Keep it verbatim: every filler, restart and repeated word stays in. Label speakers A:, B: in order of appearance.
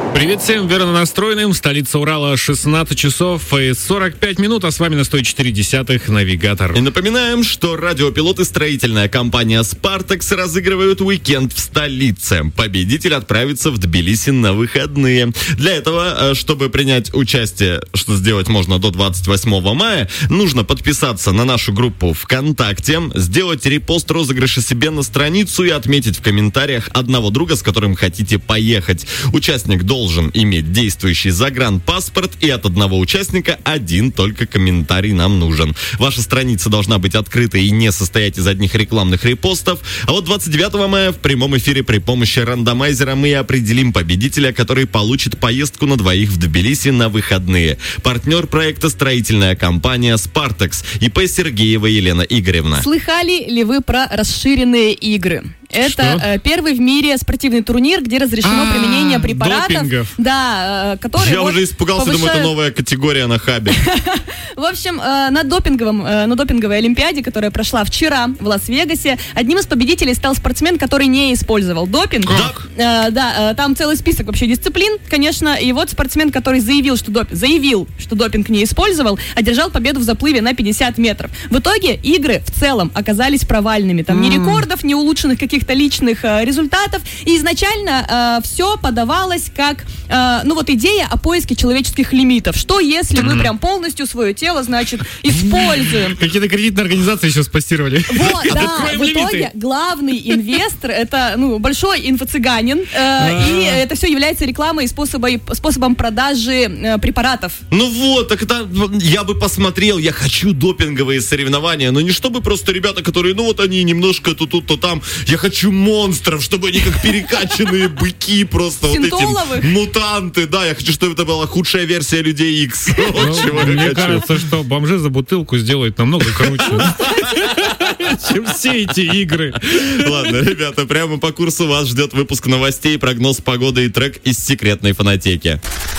A: Привет всем верно настроенным. Столица Урала, шестнадцать часов и сорок пять минут, а с вами на сто четыре десятых Навигатор.
B: И напоминаем, что радиопилот и строительная компания «Спартекс» разыгрывают уикенд в столице. Победитель отправится в Тбилиси на выходные. Для этого, чтобы принять участие, что сделать можно до двадцать восьмого мая, нужно подписаться на нашу группу ВКонтакте, сделать репост розыгрыша себе на страницу и отметить в комментариях одного друга, с которым хотите поехать. Участник должен должен иметь действующий загранпаспорт, и от одного участника один только комментарий нам нужен. Ваша страница должна быть открыта и не состоять из одних рекламных репостов. А вот двадцать девятого мая в прямом эфире при помощи рандомайзера мы определим победителя, который получит поездку на двоих в Тбилиси на выходные. Партнер проекта — строительная компания «Спартекс». ИП Сергеева Елена Игоревна.
C: Слыхали ли вы про расширенные игры? Это э, первый в мире спортивный турнир, где разрешено
A: А-а-а,
C: применение препаратов.
A: Допингов.
C: Да, э, которые
B: Я
C: вот
B: уже испугался,
C: повышают...
B: думаю, это новая категория на хабе.
C: В общем, э, на допинговом, э, на допинговой олимпиаде, которая прошла вчера в Лас-Вегасе, одним из победителей стал спортсмен, который не использовал допинг.
A: Как?
C: Э, да, э, там целый список вообще дисциплин, конечно. И вот спортсмен, который заявил, что допинг, заявил, что допинг не использовал, одержал победу в заплыве на пятьдесят метров. В итоге игры в целом оказались провальными. Там ни рекордов, ни улучшенных каких-то личных э, результатов. И изначально э, все подавалось как, э, ну вот идея о поиске человеческих лимитов. Что если мы прям полностью свое тело, значит, используем?
A: Какие-то кредитные организации еще спастировали.
C: Вот, да,
A: Откроем
C: в итоге
A: лимиты.
C: главный инвестор — это, ну, большой инфо-цыганин, э, и это все является рекламой и способом, способом продажи э, препаратов.
B: Ну вот, так это я бы посмотрел, я хочу допинговые соревнования, но не чтобы просто ребята, которые, ну вот они немножко то тут, то там. Я хочу монстров, чтобы они как перекачанные быки, просто вот эти мутанты. Да, я хочу, чтобы это была худшая версия Людей Икс.
A: Мне кажется, что бомжи за бутылку сделают намного круче, чем все эти игры.
B: Ладно, ребята, прямо по курсу вас ждет выпуск новостей, прогноз погоды и трек из секретной фонотеки.